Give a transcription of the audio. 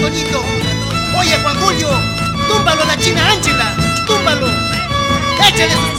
Toñito. Oye, Juan Julio, túmbalo a la china Ángela, túmbalo. Échale sus